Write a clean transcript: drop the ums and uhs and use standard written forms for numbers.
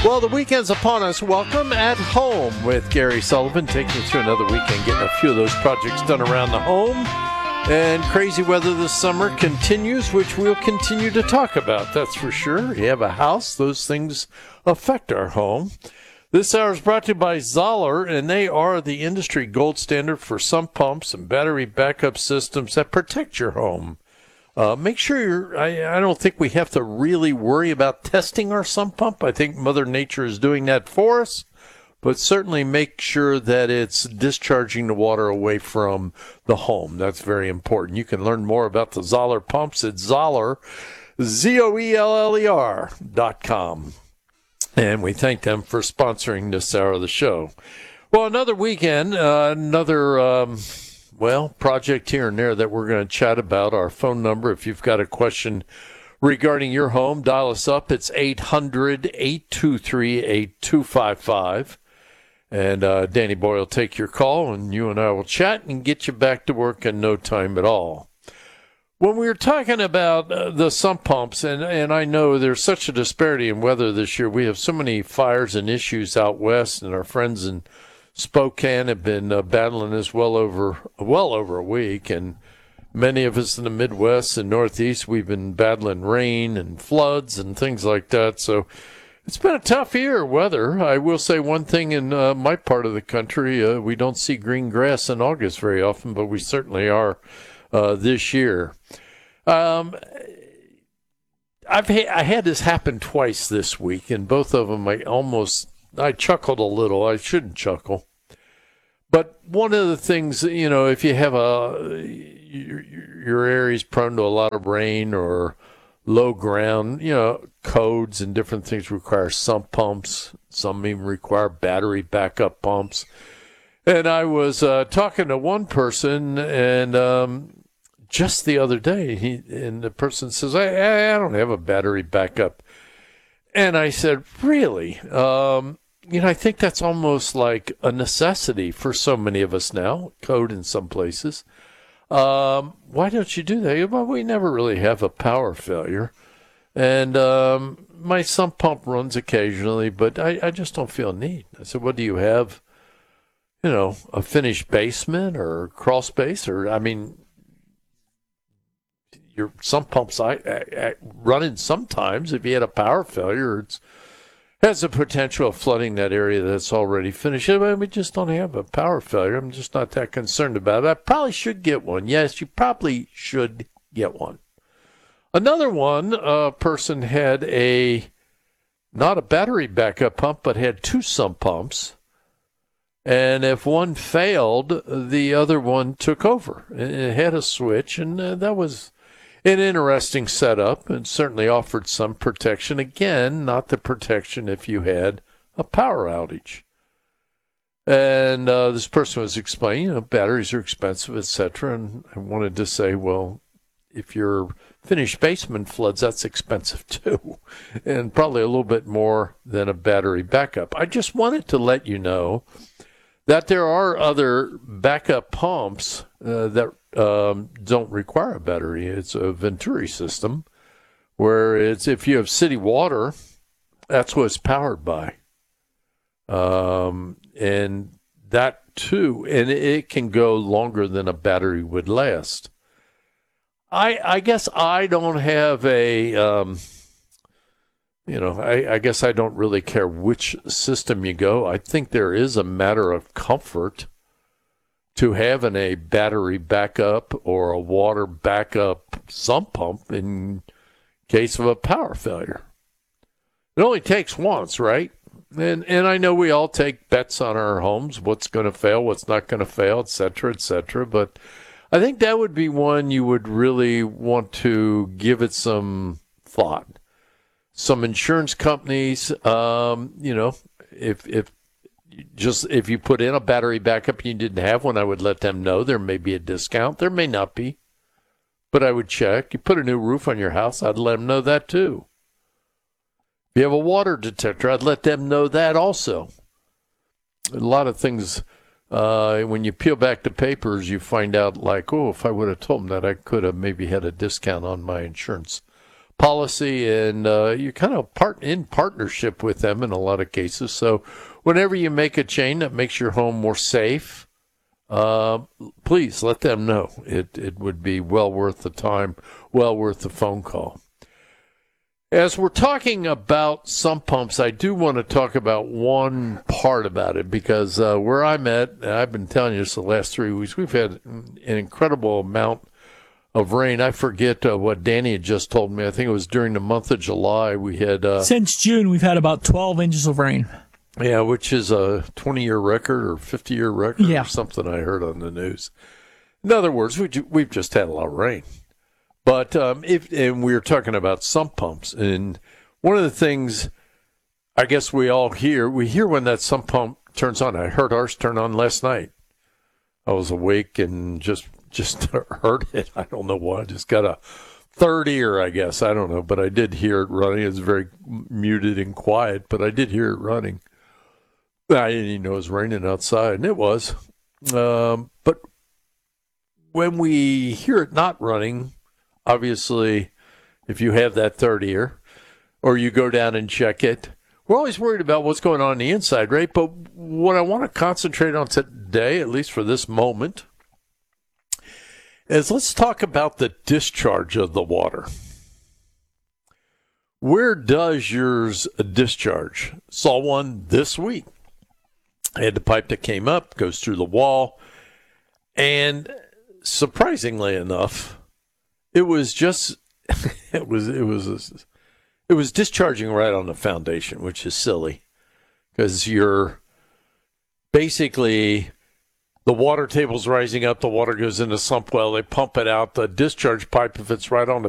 Well, the weekend's upon us. Welcome at Home with Gary Sullivan, taking you through another weekend, getting a few of those projects done around the home. And crazy weather this summer continues, which we'll continue to talk about, that's for sure. You have a house, those things affect our home. This hour is brought to you by Zoller, and they are the industry gold standard for sump pumps and battery backup systems that protect your home. Make sure I don't think we have to really worry about testing our sump pump. I think Mother Nature is doing that for us, but certainly make sure that it's discharging the water away from the home. That's very important. You can learn more about the Zoller pumps at Zoller, ZOELLER.com. And we thank them for sponsoring this hour of the show. Well, another weekend, project here and there that we're going to chat about. Our phone number, if you've got a question regarding your home, dial us up. It's 800-823-8255. And Danny Boy will take your call, and you and I will chat and get you back to work in no time at all. When we were talking about the sump pumps, and I know there's such a disparity in weather this year. We have so many fires and issues out west, and our friends in Spokane have been battling this well over a week, and many of us in the Midwest and Northeast, we've been battling rain and floods and things like that. So it's been a tough year of weather. I will say one thing in my part of the country, we don't see green grass in August very often, but we certainly are this year. I had this happen twice this week, and both of them I chuckled a little. I shouldn't chuckle. But one of the things, if you have your area is prone to a lot of rain or low ground, codes and different things require sump pumps. Some even require battery backup pumps. And I was talking to one person, and just the other day, the person says, I don't have a battery backup. And I said, really? I think that's almost like a necessity for so many of us now, code in some places. Why don't you do that? Well, we never really have a power failure. And my sump pump runs occasionally, but I just don't feel a need. I said, what do you have? A finished basement or crawl space? Your sump pump's running sometimes. If you had a power failure, it has the potential of flooding that area that's already finished. We just don't have a power failure. I'm just not that concerned about it. I probably should get one. Yes, you probably should get one. Another one, person had not a battery backup pump, but had two sump pumps. And if one failed, the other one took over. It had a switch, and that was an interesting setup, and certainly offered some protection. Again, not the protection if you had a power outage. And this person was explaining, batteries are expensive, etc. And I wanted to say, well, if your finished basement floods, that's expensive too, and probably a little bit more than a battery backup. I just wanted to let you know that there are other backup pumps that don't require a battery. It's a Venturi system, where if you have city water, that's what it's powered by. And that too, and it can go longer than a battery would last. I guess I don't have I guess I don't really care which system you go. I think there is a matter of comfort to having a battery backup or a water backup sump pump in case of a power failure. It only takes once, right? And I know we all take bets on our homes, what's going to fail, what's not going to fail, et cetera, but I think that would be one you would really want to give it some thought. Some insurance companies, if you put in a battery backup and you didn't have one, I would let them know. There may be a discount. There may not be, but I would check. You put a new roof on your house, I'd let them know that too. If you have a water detector, I'd let them know that also. A lot of things, when you peel back the papers, you find out if I would have told them that, I could have maybe had a discount on my insurance policy, and you're kind of in partnership with them in a lot of cases. So whenever you make a change that makes your home more safe, please let them know. It would be well worth the time, well worth the phone call. As we're talking about sump pumps, I do want to talk about one part about it, because where I'm at, and I've been telling you this the last 3 weeks, we've had an incredible amount of rain. I forget what Danny had just told me. I think it was during the month of July we had... Since June, we've had about 12 inches of rain. Yeah, which is a 20-year record or 50-year record or something I heard on the news. In other words, we've just had a lot of rain. But and we were talking about sump pumps, and one of the things I guess we hear when that sump pump turns on. I heard ours turn on last night. I was awake and just heard it. I don't know why. I just got a third ear, I guess. I don't know, but I did hear it running. It was very muted and quiet, but I did hear it running. I didn't even know it was raining outside, and it was. But when we hear it not running, obviously, if you have that third ear, or you go down and check it, we're always worried about what's going on the inside, right? But what I want to concentrate on today, at least for this moment, is let's talk about the discharge of the water. Where does yours discharge? Saw one this week. I had the pipe that came up, goes through the wall, and surprisingly enough, it was just it was discharging right on the foundation, which is silly, because you're basically, the water table's rising up, the water goes in the sump well, they pump it out, the discharge pipe, if it's right on the